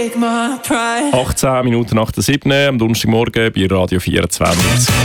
18 Minuten nach der 7. am Donnerstagmorgen bei Radio 24.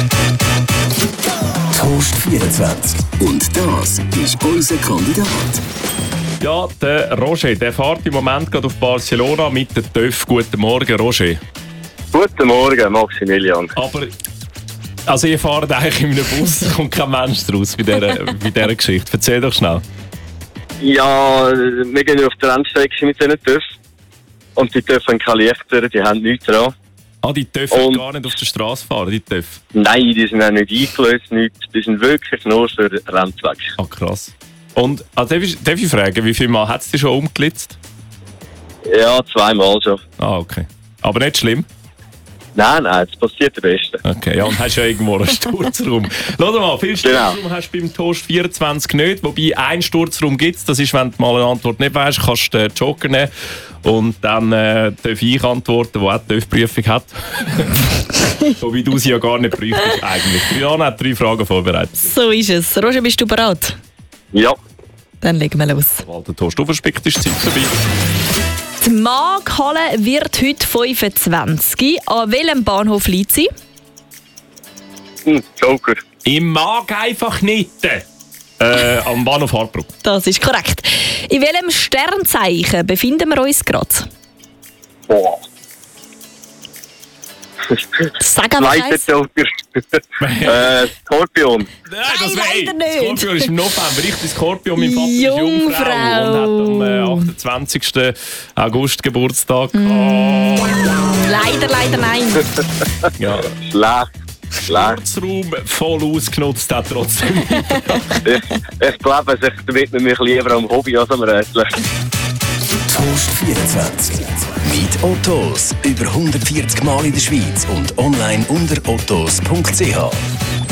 Toast 24. Und das ist unser Kandidat. Ja, der Roger, der fährt im Moment gerade auf Barcelona mit der TÜV. Guten Morgen, Roger. Guten Morgen, Maximilian. Aber, also ihr fahrt eigentlich in einem Bus, da kommt kein Mensch draus bei dieser Geschichte. Erzähl doch schnell. Ja, wir gehen auf der Rennstrecke mit diesen TÜV. Und die TÜV haben keine Lichter, die haben nichts dran. Ah, die dürfen gar nicht auf der Straße fahren, die TÜV? Nein, die sind auch nicht eingelöst, nichts. Die sind wirklich nur für Rennzwecke. Ah, krass. Und darf ich fragen, wie viele Mal hat es dich schon umgelitzt? Ja, 2-mal schon. Ah, okay. Aber nicht schlimm? Nein, das passiert am besten. Okay, ja, und hast ja irgendwo einen Sturzraum. Schau mal, viel Sturzraum hast du beim Toast 24 nicht. Wobei, einen Sturzraum gibt es. Das ist, wenn du mal eine Antwort nicht weißt, kannst du den Joker nehmen. Und dann darf ich antworten, der auch die TÜV-Prüfung hat. So wie du sie ja gar nicht prüfst eigentlich. Juliana hat 3 Fragen vorbereitet. So ist es. Roger, bist du bereit? Ja. Dann legen wir los. Sobald der Toast aufspickt, ist die Zeit vorbei. Die Maaghalle wird heute 25. An welchem Bahnhof liegt sie? Joker. Ich mag einfach nicht. Am Bahnhof Harbruck. Das ist korrekt. In welchem Sternzeichen befinden wir uns gerade? Boah. Sag einfach Zweiter eins. Joker. Skorpion. Nein, das leider nicht. Skorpion ist im November. Richtig, Skorpion. Mein Vater ist Jungfrau und hat am 28. August Geburtstag. Leider nein. Ja. Schlecht. Sturzraum voll ausgenutzt hat trotzdem. Ich glaube, ich widme mich lieber am Hobby als am Rätseln. Toast 24. Mit Ottos. Über 140 Mal in der Schweiz und online unter ottos.ch.